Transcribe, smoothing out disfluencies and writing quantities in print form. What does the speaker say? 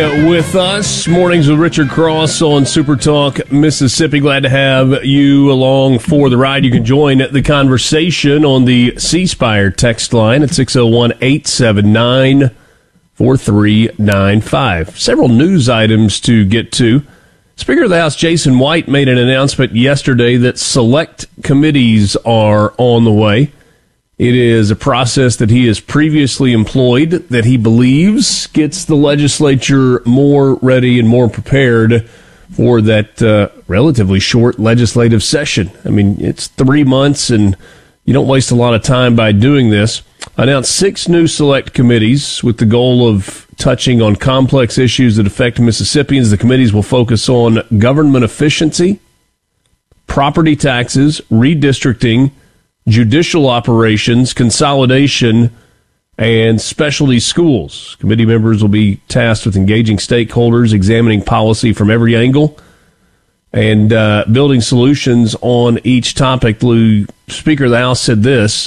with us. Mornings with Richard Cross on Super Talk Mississippi. Glad to have you along for the ride. You can join the conversation on the C Spire text line at 601-879-4395. Several news items to get to. Speaker of the House Jason White made an announcement yesterday that select committees are on the way. It is a process that he has previously employed that he believes gets the legislature more ready and more prepared for that relatively short legislative session. I mean, it's 3 months, and you don't waste a lot of time by doing this. Announced 6 new select committees with the goal of touching on complex issues that affect Mississippians. The committees will focus on government efficiency, property taxes, redistricting, judicial operations, consolidation, and specialty schools. Committee members will be tasked with engaging stakeholders, examining policy from every angle, and building solutions on each topic. The Speaker of the House said this: